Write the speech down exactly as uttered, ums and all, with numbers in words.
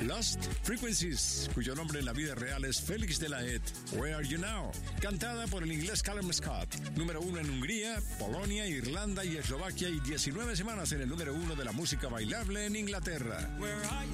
Lost Frequencies, cuyo nombre en la vida real es Félix de la Het, Where Are You Now, cantada por el inglés Callum Scott, número uno en Hungría, Polonia, Irlanda y Eslovaquia y diecinueve semanas en el número uno de la música bailable en Inglaterra.